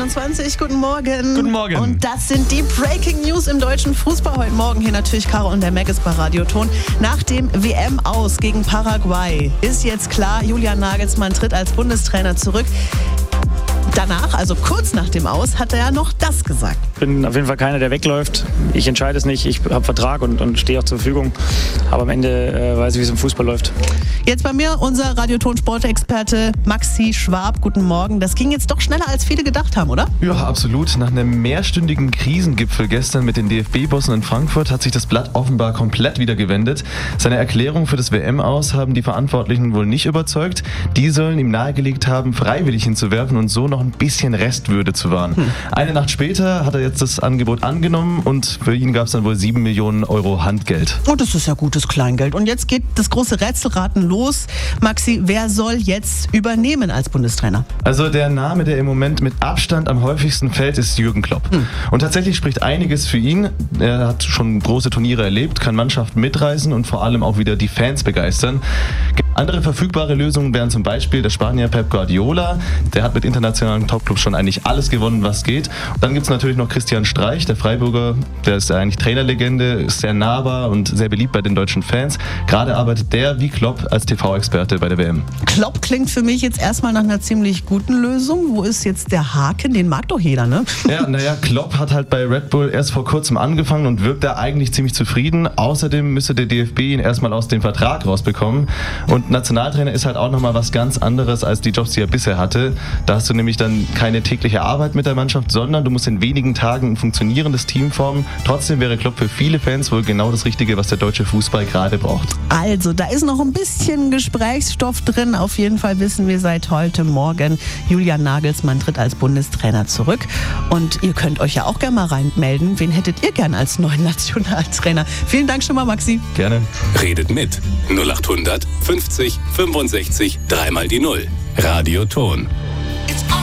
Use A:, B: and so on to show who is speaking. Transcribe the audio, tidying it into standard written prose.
A: 8:21 Uhr. Guten Morgen.
B: Guten Morgen.
A: Und das sind die Breaking News im deutschen Fußball heute Morgen. Hier natürlich Caro und der Mac ist bei Radioton. Nach dem WM-Aus gegen Paraguay ist jetzt klar, Julian Nagelsmann tritt als Bundestrainer zurück. Danach, also kurz nach dem Aus, hat er ja noch das gesagt.
B: Ich bin auf jeden Fall keiner, der wegläuft. Ich entscheide es nicht. Ich habe Vertrag und stehe auch zur Verfügung. Aber am Ende weiß ich, wie es im Fußball läuft.
A: Jetzt bei mir unser Radioton-Sportexperte Maxi Schwab. Guten Morgen. Das ging jetzt doch schneller, als viele gedacht haben, oder?
C: Ja, absolut. Nach einem mehrstündigen Krisengipfel gestern mit den DFB-Bossen in Frankfurt hat sich das Blatt offenbar komplett wieder gewendet. Seine Erklärung für das WM-Aus haben die Verantwortlichen wohl nicht überzeugt. Die sollen ihm nahegelegt haben, freiwillig hinzuwerfen und so noch ein bisschen Restwürde zu wahren. Eine Nacht später hat er jetzt das Angebot angenommen und für ihn gab es dann wohl 7 Millionen Euro Handgeld.
A: Oh, das ist ja gutes Kleingeld. Und jetzt geht das große Rätselraten los. Maxi, wer soll jetzt übernehmen als Bundestrainer?
C: Also der Name, der im Moment mit Abstand am häufigsten fällt, ist Jürgen Klopp. Und tatsächlich spricht einiges für ihn. Er hat schon große Turniere erlebt, kann Mannschaften mitreißen und vor allem auch wieder die Fans begeistern. Andere verfügbare Lösungen wären zum Beispiel der Spanier Pep Guardiola. Der hat mit internationalen Topclubs schon eigentlich alles gewonnen, was geht. Und dann gibt es natürlich noch Christian Streich, der Freiburger. Der ist eigentlich Trainerlegende, ist sehr nahbar und sehr beliebt bei den deutschen Fans. Gerade arbeitet der wie Klopp als TV-Experte bei der WM.
A: Klopp klingt für mich jetzt erstmal nach einer ziemlich guten Lösung. Wo ist jetzt der Haken? Den mag doch jeder, ne?
C: Ja, Klopp hat halt bei Red Bull erst vor kurzem angefangen und wirkt da eigentlich ziemlich zufrieden. Außerdem müsste der DFB ihn erstmal aus dem Vertrag rausbekommen. Und Nationaltrainer ist halt auch nochmal was ganz anderes als die Jobs, die er bisher hatte. Da hast du nämlich dann keine tägliche Arbeit mit der Mannschaft, sondern du musst in wenigen Tagen ein funktionierendes Team formen. Trotzdem wäre Klopp für viele Fans wohl genau das Richtige, was der deutsche Fußball gerade braucht.
A: Also, da ist noch ein bisschen Gesprächsstoff drin. Auf jeden Fall wissen wir seit heute Morgen, Julian Nagelsmann tritt als Bundestrainer zurück. Und ihr könnt euch ja auch gerne mal reinmelden. Wen hättet ihr gern als neuen Nationaltrainer? Vielen Dank schon mal, Maxi.
C: Gerne.
D: Redet mit 0800 50 65 3 mal die 0. Radioton.
E: It's